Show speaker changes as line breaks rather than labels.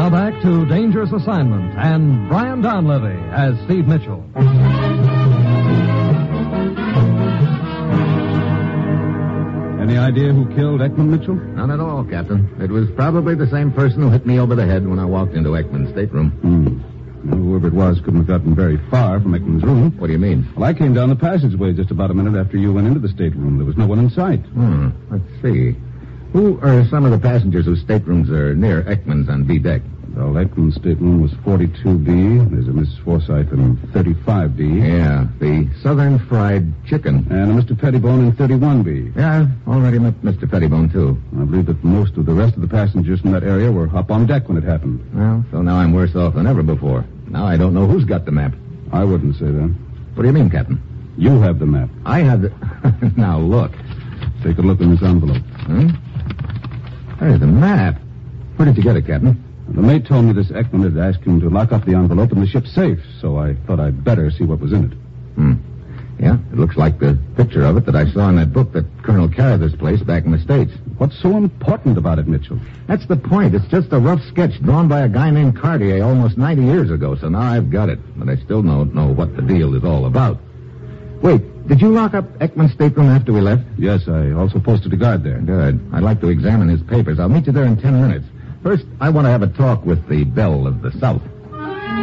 Now back to Dangerous Assignment and Brian Donlevy as Steve Mitchell.
Any idea who killed Ekman Mitchell?
None at all, Captain. It was probably the same person who hit me over the head when I walked into Ekman's stateroom.
Well, whoever it was couldn't have gotten very far from Ekman's room.
What do you mean?
Well, I came down the passageway just about a minute after you went into the stateroom. There was no one in sight.
Let's see. Who are some of the passengers whose staterooms are near Ekman's on B deck?
Well, Ekman's stateroom was 42B. There's a Miss Forsythe in 35B.
Yeah, the Southern Fried Chicken.
And a Mr. Pettibone in 31B.
Yeah, I've already met Mr. Pettibone, too.
I believe that most of the rest of the passengers from that area were up on deck when it happened.
Well, so now I'm worse off than ever before. Now I don't know who's got the map.
I wouldn't say that.
What do you mean, Captain?
You have the map.
I have the... Now, look.
Take a look in this envelope.
Hey, the map. Where did you get it, Captain?
The mate told me this Ekman had asked him to lock up the envelope in the ship's safe, so I thought I'd better see what was in it.
Yeah, it looks like the picture of it that I saw in that book that Colonel Carather's placed back in the States.
What's so important about it, Mitchell?
That's the point. It's just a rough sketch drawn by a guy named Cartier almost 90 years ago, so now I've got it. But I still don't know what the deal is all about. Wait, did you lock up Ekman's stateroom after we left?
Yes, I also posted a guard there.
Good. I'd like to examine his papers. I'll meet you there in 10 minutes. First, I want to have a talk with the Belle of the South.